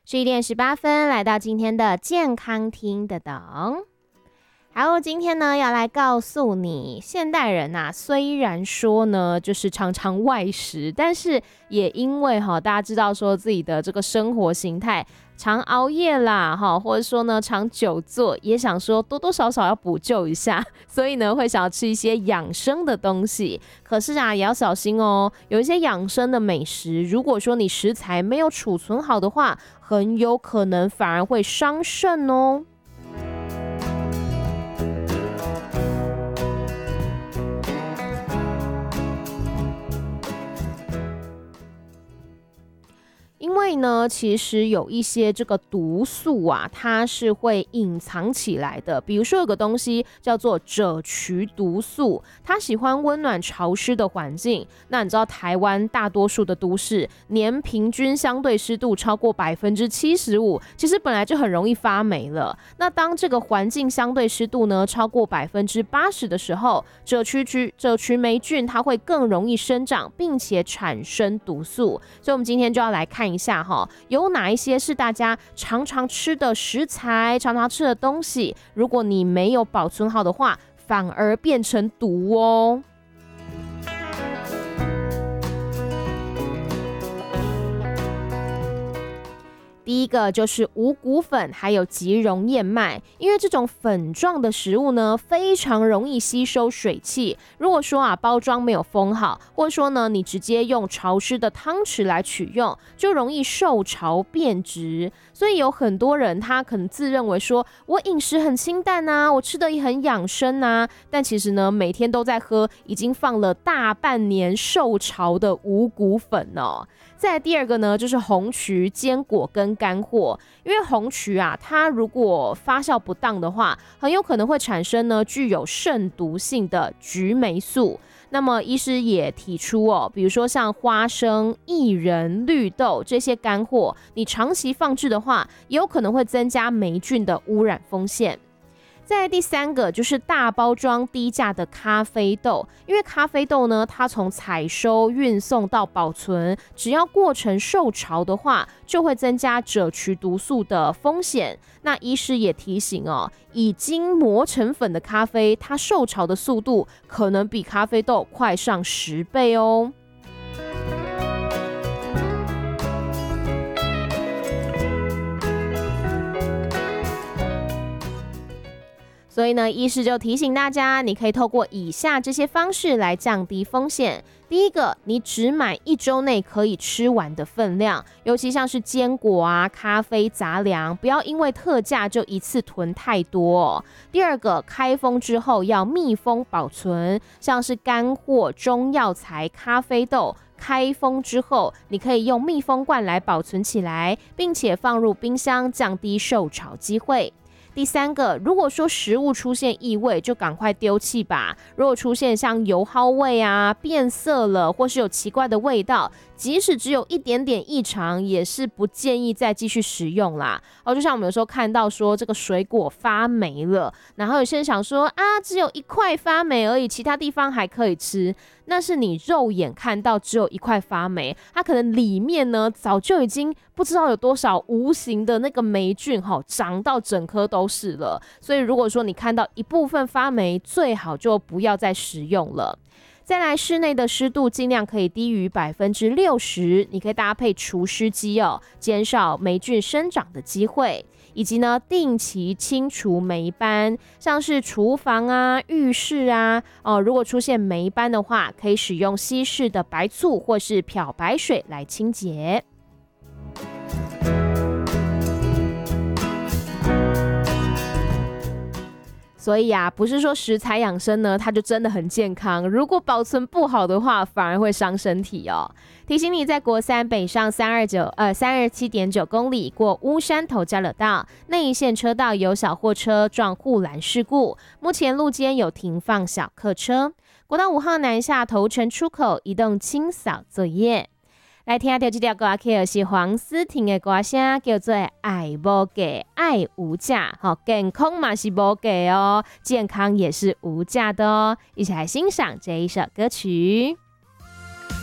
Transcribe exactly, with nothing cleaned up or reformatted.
十一点十八分，来到今天的健康听得懂。好，今天呢要来告诉你，现代人啊，虽然说呢就是常常外食，但是也因为哈大家知道说自己的这个生活形态，常熬夜啦哈，或者说呢常久坐，也想说多多少少要补救一下，所以呢会想要吃一些养生的东西。可是啊也要小心哦，有一些养生的美食，如果说你食材没有储存好的话，很有可能反而会伤肾哦。因为呢，其实有一些这个毒素啊，它是会隐藏起来的。比如说有个东西叫做赭曲毒素，它喜欢温暖潮湿的环境。那你知道台湾大多数的都市年平均相对湿度超过百分之七十五，其实本来就很容易发霉了。那当这个环境相对湿度呢超过百分之八十的时候，赭曲赭曲霉菌它会更容易生长，并且产生毒素。所以我们今天就要来看一下哈，有哪一些是大家常常吃的食材，常常吃的东西，如果你没有保存好的话，反而变成毒哦。第一个就是五谷粉还有即溶燕麦，因为这种粉状的食物呢非常容易吸收水汽，如果说啊包装没有封好，或者说呢你直接用潮湿的汤匙来取用，就容易受潮变质。所以有很多人他可能自认为说我饮食很清淡啊，我吃的也很养生啊，但其实呢每天都在喝已经放了大半年受潮的五谷粉哦。再来第二个呢，就是红曲、坚果跟干货。因为红曲啊，它如果发酵不当的话，很有可能会产生呢具有肾毒性的菊霉素。那么医师也提出哦，比如说像花生、薏仁、绿豆这些干货，你长期放置的话，也有可能会增加霉菌的污染风险。再来第三个就是大包装低价的咖啡豆，因为咖啡豆呢，它从采收、运送到保存，只要过程受潮的话，就会增加赭曲毒素的风险。那医师也提醒哦，已经磨成粉的咖啡，它受潮的速度可能比咖啡豆快上十倍哦。所以呢，医师就提醒大家，你可以透过以下这些方式来降低风险。第一个，你只买一周内可以吃完的分量，尤其像是坚果啊、咖啡、杂粮，不要因为特价就一次囤太多哦。第二个，开封之后要密封保存，像是干货、中药材、咖啡豆，开封之后，你可以用密封罐来保存起来，并且放入冰箱，降低受潮机会。第三个，如果说食物出现异味，就赶快丢弃吧。如果出现像油耗味啊、变色了，或是有奇怪的味道，即使只有一点点异常，也是不建议再继续食用啦。哦，就像我们有时候看到说这个水果发霉了，然后有些人想说啊，只有一块发霉而已，其他地方还可以吃。那是你肉眼看到只有一块发霉，它可能里面呢早就已经不知道有多少无形的那个霉菌哈，长到整颗都是了。所以如果说你看到一部分发霉，最好就不要再食用了。再来，室内的湿度尽量可以低于百分之六十，你可以搭配除湿机哦，减少霉菌生长的机会。以及呢，定期清除霉斑，像是厨房啊、浴室啊，哦，如果出现霉斑的话，可以使用稀释的白醋或是漂白水来清洁。所以啊，不是说食材养生呢，它就真的很健康。如果保存不好的话，反而会伤身体哦。提醒你，在国三北上三二九呃三二七点九公里过乌山头交流道内一线车道有小货车撞护栏事故，目前路肩有停放小客车。国道五号南下头城出口移动清扫作业。来听到这条歌曲是黄思婷的歌声，叫做《爱无价爱无价》，好，健康嘛是无价哦，健康也是无价的哦，一起来欣赏这一首歌曲。